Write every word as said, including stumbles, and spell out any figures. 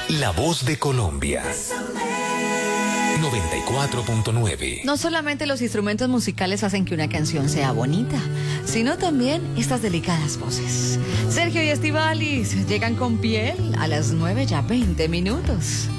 La voz de Colombia. noventa y cuatro punto nueve. No solamente los instrumentos musicales hacen que una canción sea bonita, sino también estas delicadas voces. Sergio y Estíbaliz llegan con Piel a las nueve ya veinte minutos.